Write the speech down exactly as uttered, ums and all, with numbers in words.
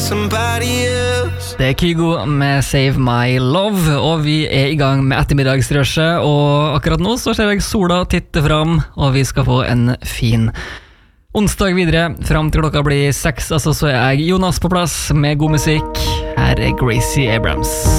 somebody else. Det er Kygo med Save My Love, og vi er i gang med ettermiddagsrushet, og akkurat nå så ser jeg sola titte fram, og vi skal få en fin onsdag videre, fram til klokka blir seks, altså så er jeg Jonas på plass med god musikk. Her er Gracie Abrams.